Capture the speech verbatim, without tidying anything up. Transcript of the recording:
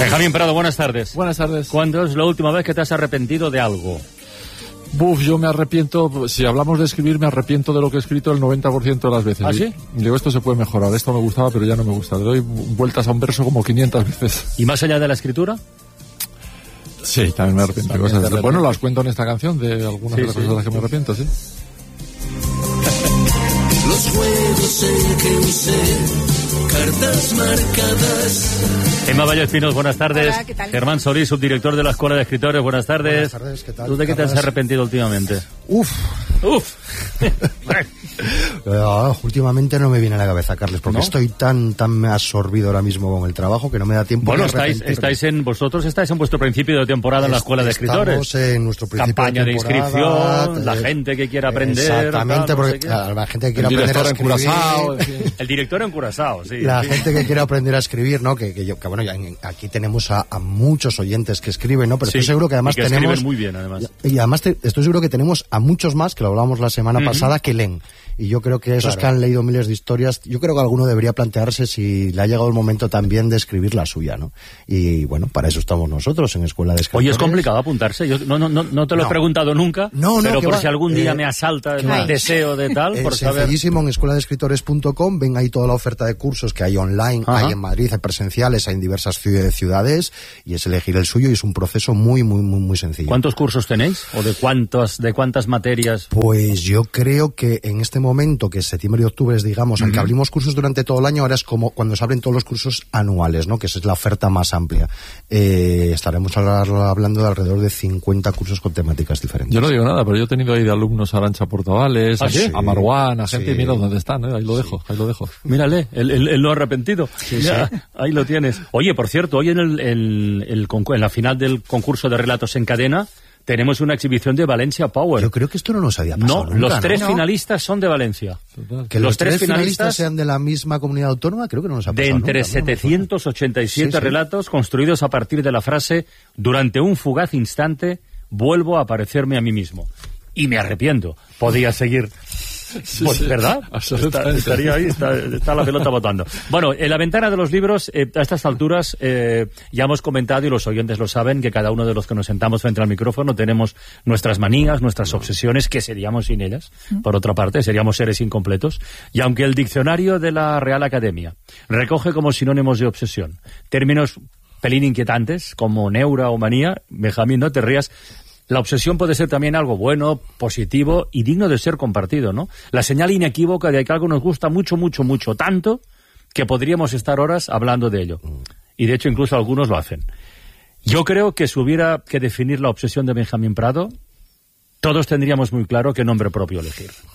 Benjamín Prado, buenas tardes. Buenas tardes. ¿Cuándo es la última vez que te has arrepentido de algo? Buf, yo me arrepiento, si hablamos de escribir, me arrepiento de lo que he escrito el noventa por ciento de las veces. ¿Ah, sí? Y digo, esto se puede mejorar, esto me gustaba, pero ya no me gusta. Le doy vueltas a un verso como quinientas veces. ¿Y más allá de la escritura? Sí, también me arrepiento de cosas. Bueno, las cuento en esta canción, de algunas Sí, de las sí. cosas de las que me arrepiento, sí. Los juegos en que usé cartas marcadas. Emma Valle Espinos, buenas tardes. Hola, ¿qué tal? Germán Solís, subdirector de la Escuela de Escritores, buenas tardes. Buenas tardes, ¿qué tal? ¿Tú de qué te has Carlos? arrepentido últimamente? Uf, Uf. uh, últimamente no me viene a la cabeza, Carles, porque ¿No? estoy tan tan absorbido ahora mismo con el trabajo que no me da tiempo. Bueno, de estáis, arrepentirme. estáis en, vosotros estáis en vuestro principio de temporada en la Escuela de Escritores. Estamos en nuestro principio Campaña de, de temporada, inscripción, la eh, gente que quiera aprender. Exactamente, tal, no porque sé qué. claro, la gente que quiere El aprender a director en escribir. Curazao, en fin. El director en Curazao, sí. La sí. gente que quiere aprender a escribir, ¿no? Que, que, yo, que bueno, ya en- aquí tenemos a, a muchos oyentes que escriben, ¿no? Pero Sí, estoy seguro que además y que tenemos... escriben muy bien, además. Y además te- estoy seguro que tenemos a muchos más, que lo hablábamos la semana Ujú. pasada, que leen. Y yo creo que esos Claro. que han leído miles de historias, yo creo que alguno debería plantearse si le ha llegado el momento también de escribir la suya, ¿no? Y bueno, para eso estamos nosotros en Escuela de Escritores. Oye, es complicado apuntarse. Yo no, no, no, no te lo he No. preguntado nunca, No, no, pero que por va. si algún día Eh, me asalta el va. deseo de tal, por Es saber. sencillísimo, en escuela de escritores punto com, ven ahí toda la oferta de cursos que hay online, Ajá. hay en Madrid, hay presenciales, hay en diversas ciu- ciudades, y es elegir el suyo y es un proceso muy, muy, muy, muy sencillo. ¿Cuántos cursos tenéis? ¿O de cuántas, de cuántas materias? Pues yo creo que en este momento, que es septiembre y octubre, es, digamos, aunque abrimos cursos durante todo el año, ahora es como cuando se abren todos los cursos anuales, ¿no? Que esa es la oferta más amplia. Eh, estaremos hablar- hablando de alrededor de cincuenta cursos con temáticas diferentes. Yo no digo nada, pero yo he tenido ahí de alumnos a Arancha Portavales, ¿Ah, a, sí? a Marwan, a gente, Sí. y mira dónde están, ¿eh? Ahí lo dejo, ahí lo dejo. Mírale, el, el, el no arrepentido. Ya, ahí lo tienes. Oye, por cierto, hoy en, el, el, el concu- en la final del concurso de relatos en cadena tenemos una exhibición de Valencia Power. Yo creo que esto no nos había pasado No, nunca, los ¿no? tres No. finalistas son de Valencia. Que los, tres, finalistas sean de la misma comunidad autónoma, creo que no nos ha De pasado entre nunca, ¿no? setecientos ochenta y siete Sí, sí. relatos construidos a partir de la frase «Durante un fugaz instante vuelvo a parecerme a mí mismo». Y me arrepiento. Podía seguir... Pues, sí, ¿verdad? Está- absolutamente. estaría ahí, está, está la pelota botando. Bueno, en la ventana de los libros, eh, a estas alturas, eh, ya hemos comentado, y los oyentes lo saben, que cada uno de los que nos sentamos frente al micrófono tenemos nuestras manías, nuestras obsesiones, que seríamos sin ellas. Por otra parte, seríamos seres incompletos. Y aunque el diccionario de la Real Academia recoge como sinónimos de obsesión términos pelín inquietantes, como neura o manía, Benjamín, no te rías, la obsesión puede ser también algo bueno, positivo y digno de ser compartido, ¿no? La señal inequívoca de que algo nos gusta mucho, mucho, mucho, tanto que podríamos estar horas hablando de ello. Y de hecho incluso algunos lo hacen. Yo creo que si hubiera que definir la obsesión de Benjamín Prado, todos tendríamos muy claro qué nombre propio elegir.